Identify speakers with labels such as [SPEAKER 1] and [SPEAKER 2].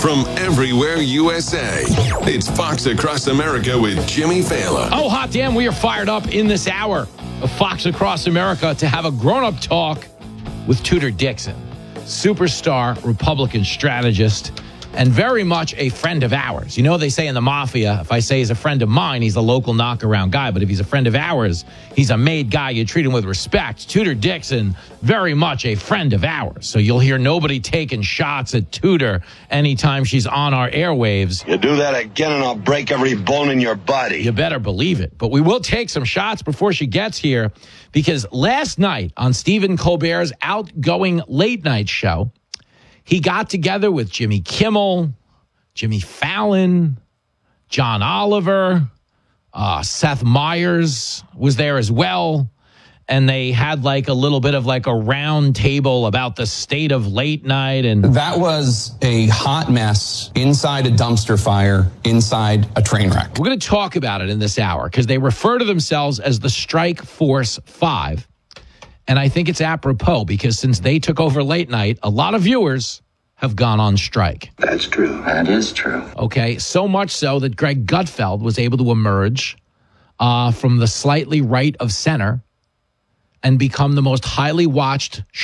[SPEAKER 1] from everywhere USA. It's Fox Across America with Jimmy Fallon.
[SPEAKER 2] Oh, hot damn, we are fired up in this hour of Fox Across America to have a grown-up talk with Tudor Dixon, superstar Republican strategist, and very much a friend of ours. You know, they say in the mafia, if I say he's a friend of mine, he's a local knockaround guy. But if he's a friend of ours, he's a made guy. You treat him with respect. Tudor Dixon, very much a friend of ours. So you'll hear nobody taking shots at Tudor anytime she's on our airwaves.
[SPEAKER 3] You do that again and I'll break every bone in your body.
[SPEAKER 2] You better believe it. But we will take some shots before she gets here, because last night on Stephen Colbert's outgoing late night show, he got together with Jimmy Kimmel, Jimmy Fallon, John Oliver, Seth Meyers was there as well. And they had like a little bit of like a round table about the state of late night. And
[SPEAKER 4] that was a hot mess inside a dumpster fire, inside a train wreck.
[SPEAKER 2] We're going to talk about it in this hour because they refer to themselves as the Strike Force 5. And I think it's apropos because since they took over late night, a lot of viewers have gone on strike.
[SPEAKER 3] That's true. That is true.
[SPEAKER 2] Okay, so much so that Greg Gutfeld was able to emerge from the slightly right of center and become the most highly watched